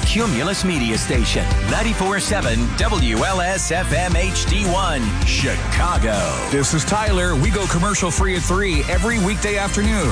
Cumulus Media Station. 94.7 WLS-FM HD1, Chicago. This is Tyler. We go commercial free at 3 every weekday afternoon.